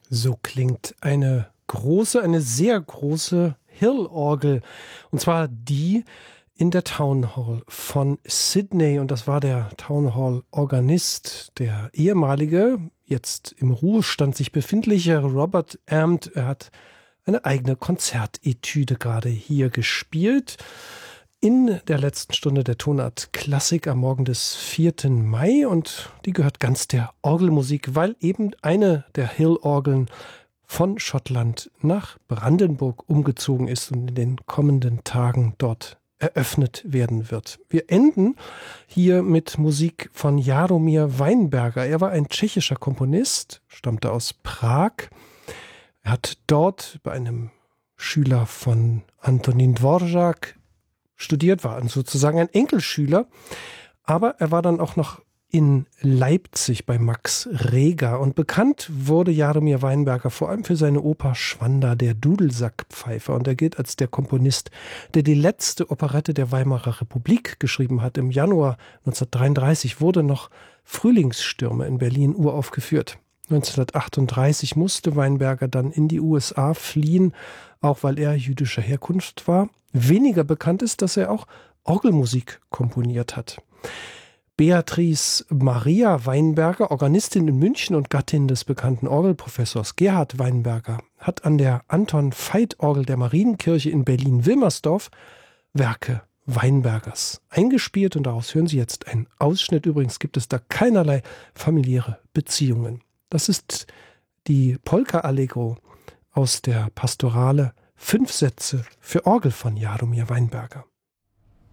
So klingt eine sehr große Hill-Orgel. Und zwar die in der Town Hall von Sydney. Und das war der Town Hall-Organist, der ehemalige, jetzt im Ruhestand sich befindliche Robert Ampt. Er hat eine eigene Konzertetüde gerade hier gespielt. In der letzten Stunde der Tonart Klassik am Morgen des 4. Mai. Und die gehört ganz der Orgelmusik, weil eben eine der Hill-Orgeln von Schottland nach Brandenburg umgezogen ist und in den kommenden Tagen dort eröffnet werden wird. Wir enden hier mit Musik von Jaromír Weinberger. Er war ein tschechischer Komponist, stammte aus Prag. Er hat dort bei einem Schüler von Antonín Dvořák studiert, war sozusagen ein Enkelschüler, aber er war dann auch noch in Leipzig bei Max Reger und bekannt wurde Jaromír Weinberger vor allem für seine Oper Schwanda, der Dudelsackpfeifer, und er gilt als der Komponist, der die letzte Operette der Weimarer Republik geschrieben hat. Im Januar 1933 wurde noch Frühlingsstürme in Berlin uraufgeführt. 1938 musste Weinberger dann in die USA fliehen, auch weil er jüdischer Herkunft war. Weniger bekannt ist, dass er auch Orgelmusik komponiert hat. Beatrice Maria Weinberger, Organistin in München und Gattin des bekannten Orgelprofessors Gerhard Weinberger, hat an der Anton-Veit-Orgel der Marienkirche in Berlin-Wilmersdorf Werke Weinbergers eingespielt, und daraus hören Sie jetzt einen Ausschnitt. Übrigens gibt es da keinerlei familiäre Beziehungen. Das ist die Polka Allegro aus der Pastorale 5 Sätze für Orgel von Jaromír Weinberger.